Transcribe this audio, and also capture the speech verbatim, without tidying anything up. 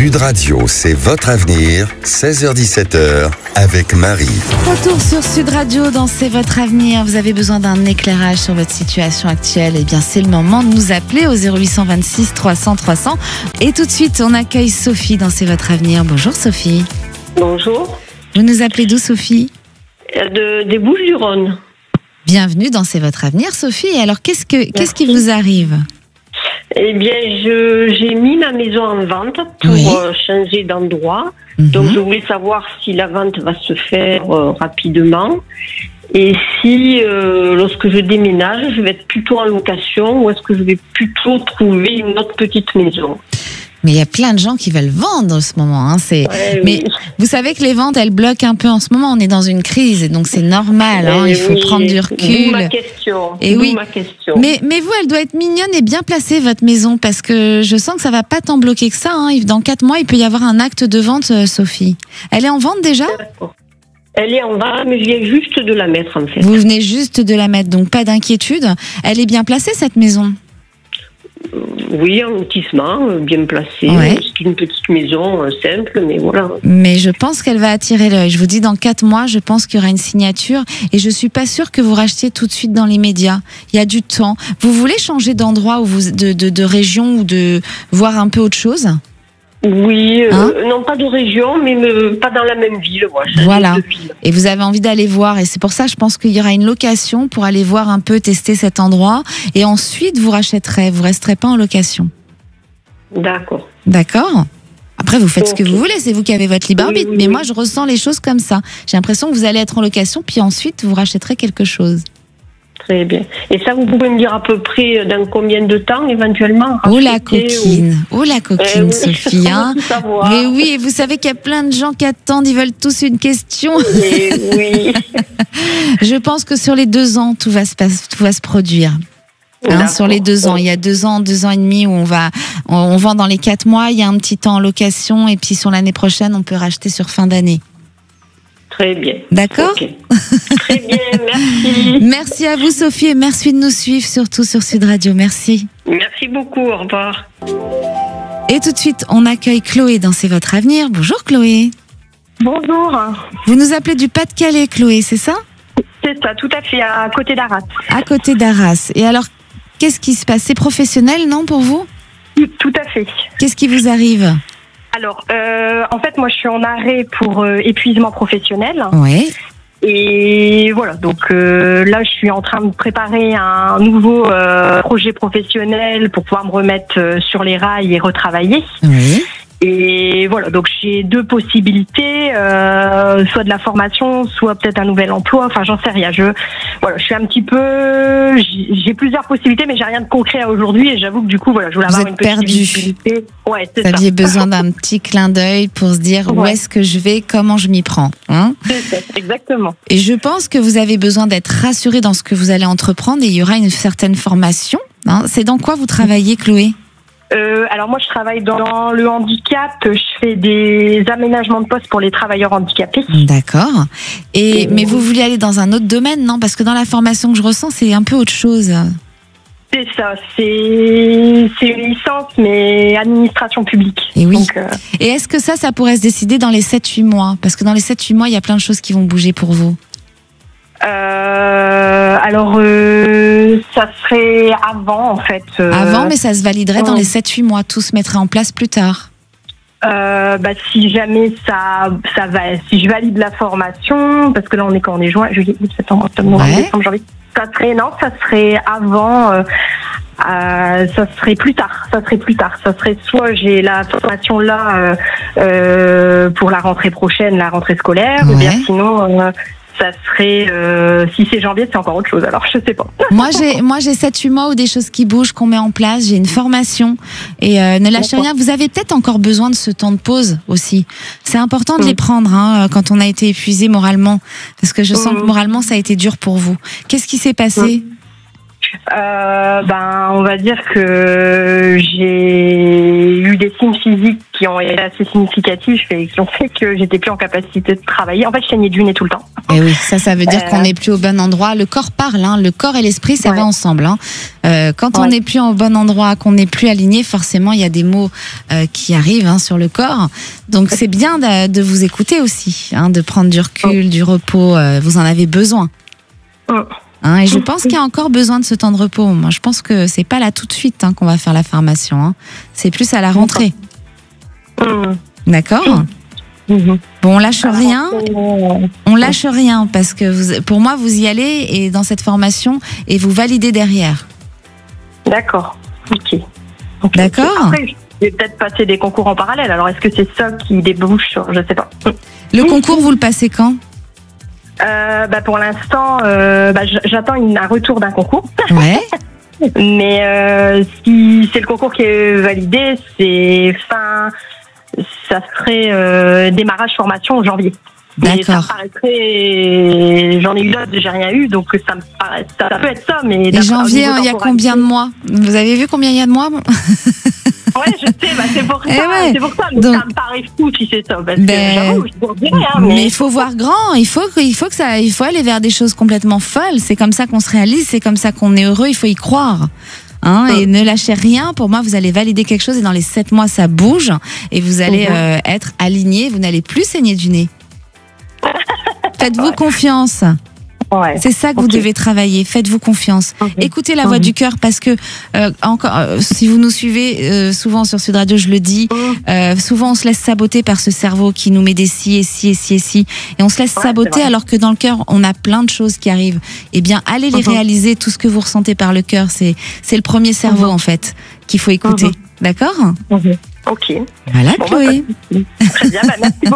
Sud Radio, c'est votre avenir, seize heures dix-sept heures, avec Marie. Retour sur Sud Radio dans C'est votre avenir. Vous avez besoin d'un éclairage sur votre situation actuelle. Eh bien, c'est le moment de nous appeler au zéro huit cent vingt-six trois cents trois cents. Et tout de suite, on accueille Sophie dans C'est votre avenir. Bonjour Sophie. Bonjour. Vous nous appelez d'où Sophie ? De, des Bouches-du-Rhône. Bienvenue dans C'est votre avenir Sophie. Et alors, qu'est-ce, que, qu'est-ce qui vous arrive ? Eh bien, je, j'ai mis ma maison en vente pour Oui. euh, changer d'endroit. Mhm. Donc, je voulais savoir si la vente va se faire euh, rapidement et si, euh, lorsque je déménage, je vais être plutôt en location ou est-ce que je vais plutôt trouver une autre petite maison. Mais il y a plein de gens qui veulent vendre en ce moment. Hein. C'est... Ouais, Mais oui. vous savez que les ventes, elles bloquent un peu en ce moment. On est dans une crise et donc c'est normal. Hein. Eh Il faut oui, prendre du D'où recul. ma question. Et D'où oui. ma question. Mais, mais vous, elle doit être mignonne et bien placée, votre maison, parce que je sens que ça va pas tant bloquer que ça. Hein. Dans quatre mois, il peut y avoir un acte de vente, euh, Sophie. Elle est en vente déjà ? D'accord. Elle est en vente, mais je viens juste de la mettre en fait. Vous venez juste de la mettre, donc pas d'inquiétude. Elle est bien placée, cette maison ? Oui, un lotissement euh, bien placé. Ouais. C'est une petite maison euh, simple, mais voilà. Mais je pense qu'elle va attirer l'œil. Je vous dis, dans quatre mois, je pense qu'il y aura une signature et je suis pas sûre que vous rachetiez tout de suite dans les médias. Il y a du temps. Vous voulez changer d'endroit ou vous, de, de, de région ou de voir un peu autre chose ? Oui, euh, Hein non pas de région, mais me- pas dans la même ville. Moi, changer Voilà. de ville. Et vous avez envie d'aller voir. Et c'est pour ça, je pense qu'il y aura une location pour aller voir un peu, tester cet endroit. Et ensuite, vous rachèterez. Vous resterez pas en location. D'accord. D'accord ? Après, vous faites ce que Ok. vous voulez. C'est vous qui avez votre libre Oui, arbitre. oui, Mais oui. moi, je ressens les choses comme ça. J'ai l'impression que vous allez être en location, puis ensuite, vous rachèterez quelque chose. Très bien. Et ça, vous pouvez me dire à peu près dans combien de temps, éventuellement Oh la racheter coquine, oh la ou- coquine, Eh oui, Sophie. on Hein. veut tout savoir. Mais oui, et vous savez qu'il y a plein de gens qui attendent, ils veulent tous une question. Eh oui. Je pense que sur les deux ans, tout va se, passe, tout va se produire. Hein, D'accord. sur les deux ans, il y a deux ans, deux ans et demi où on va, on, on vend dans les quatre mois, il y a un petit temps en location et puis sur l'année prochaine, on peut racheter sur fin d'année. Très bien. D'accord ? Ok. Très bien, merci. Merci à vous, Sophie, et merci de nous suivre, surtout sur Sud Radio. Merci. Merci beaucoup, au revoir. Et tout de suite, on accueille Chloé dans C'est votre avenir. Bonjour Chloé. Bonjour, Vous nous appelez du Pas-de-Calais, Chloé, c'est ça ? c'est ça, tout à fait, à côté d'Arras. À côté d'Arras. Et alors, qu'est-ce qui se passe ? C'est professionnel, non, pour vous ? Tout à fait. Qu'est-ce qui vous arrive ? Alors, euh, en fait, moi, je suis en arrêt pour euh, épuisement professionnel. Ouais. Et voilà, donc euh, là, je suis en train de préparer un nouveau euh, projet professionnel pour pouvoir me remettre euh, sur les rails et retravailler. Oui. Et voilà, donc j'ai deux possibilités, euh, soit de la formation, soit peut-être un nouvel emploi. Enfin, j'en sais rien. Je, voilà, je suis un petit peu, j'ai j'ai plusieurs possibilités, mais j'ai rien de concret à aujourd'hui. Et j'avoue que du coup, voilà, je voulais Vous avoir êtes une petite perdu. visibilité. Ouais, c'est Vous ça. aviez besoin d'un petit clin d'œil pour se dire où Ouais. est-ce que je vais, comment je m'y prends. Hein ? C'est ça, exactement. Et je pense que vous avez besoin d'être rassuré dans ce que vous allez entreprendre et il y aura une certaine formation. Hein ? C'est dans quoi vous travaillez, Chloé ? Euh, alors moi, je travaille dans le handicap. Je fais des aménagements de poste pour les travailleurs handicapés. D'accord. Et Et- mais vous voulez aller dans un autre domaine, non ? Parce que dans la formation que je ressens, c'est un peu autre chose. C'est ça, c'est c'est une licence, mais administration publique. Et oui. Donc, euh, Et est-ce que ça, ça pourrait se décider dans les sept huit mois ? Parce que dans les sept huit mois, il y a plein de choses qui vont bouger pour vous. Euh, alors, euh, ça serait avant, en fait. euh, Avant, mais ça se validerait dans oh. les sept huit mois. Tout se mettrait en place plus tard. euh, bah, si jamais ça, ça va, si je valide la formation, parce que là, on est quand on est juin, juillet, août, septembre, octobre, novembre, Ouais. décembre, janvier. Ça serait, non, ça serait avant, euh, euh, ça serait plus tard. Ça serait plus tard. Ça serait soit j'ai la formation là euh, euh, pour la rentrée prochaine, la rentrée scolaire, ou bien Ouais. sinon. Euh, ça serait, euh, si c'est janvier, c'est encore autre chose. Alors, je sais pas. Moi, j'ai, moi, j'ai sept huit mois où des choses qui bougent, qu'on met en place. J'ai une formation. Et euh, ne lâchez D'accord. rien. Vous avez peut-être encore besoin de ce temps de pause aussi. C'est important de Mm. les prendre hein, quand on a été épuisé moralement. Parce que je sens Mm. que moralement, ça a été dur pour vous. Qu'est-ce qui s'est passé ? Euh, ben, on va dire que j'ai eu des signes physiques qui ont été assez significatifs et qui ont fait que j'étais plus en capacité de travailler. En fait, je saignais du nez tout le temps. Et oui, ça, ça veut dire Euh, qu'on n'est plus au bon endroit. Le corps parle, hein. Le corps et l'esprit, ça Ouais. va ensemble. Hein. Euh, quand on Ouais. n'est plus au bon endroit, qu'on n'est plus aligné, forcément, il y a des mots euh, qui arrivent hein, sur le corps. Donc, c'est bien de, de vous écouter aussi, hein, de prendre du recul, du repos. Euh, vous en avez besoin. Mm. Hein, et je pense qu'il y a encore besoin de ce temps de repos. Moi, je pense que c'est pas là tout de suite hein, qu'on va faire la formation. Hein. C'est plus à la rentrée. Mm. D'accord ? Mhm. Bon, on lâche rien. Euh, On lâche rien parce que vous, pour moi, vous y allez et dans cette formation et vous validez derrière. D'accord. Ok. Ok. D'accord. Après, je vais peut-être passer des concours en parallèle. Alors, est-ce que c'est ça qui débouche sur, je sais pas. Le concours, vous le passez quand ? Euh, bah, pour l'instant, euh, bah, j- j'attends une- un retour d'un concours. Ouais. Mais euh, si c'est le concours qui est validé, c'est fin, ça serait euh, démarrage formation en janvier. Mais ça me D'accord. paraîtrait, j'en ai eu d'autres, j'ai rien eu, donc ça me paraît, ça, ça peut être ça, mais. Et d'après- janvier, au niveau il y a temporalité- combien de mois ? Vous avez vu combien il y a de mois ? Ouais, je sais, bah, c'est pour ça, Eh ouais. c'est pour ça, mais Donc- ça me paraît fou si c'est ça, parce Ben, que j'avoue, je vous dirais, hein, Mais mais. il faut voir grand. Il faut que, il faut que ça, il faut aller vers des choses complètement folles. C'est comme ça qu'on se réalise. C'est comme ça qu'on est heureux. Il faut y croire. Hein, et ne lâchez rien. Pour moi, vous allez valider quelque chose et dans les sept mois, ça bouge et vous allez Mhm. euh, être aligné. Vous n'allez plus saigner du nez. Faites-vous confiance. Ouais. C'est ça que vous Ok. devez travailler. Faites-vous confiance. Mhm. Écoutez la voix Mhm. du cœur parce que euh, encore, euh, si vous nous suivez euh, souvent sur Sud Radio, je le dis, Mhm. euh, souvent on se laisse saboter par ce cerveau qui nous met des si et si et si et si, et on se laisse Ouais, saboter c'est vrai. alors que dans le cœur on a plein de choses qui arrivent. Eh bien, allez les Mhm. réaliser. Tout ce que vous ressentez par le cœur, c'est c'est le premier cerveau Mhm. en fait qu'il faut écouter. Mhm. D'accord ? Mhm. Ok. Voilà, Bon, bah, Chloé. Très bien, bah, merci beaucoup.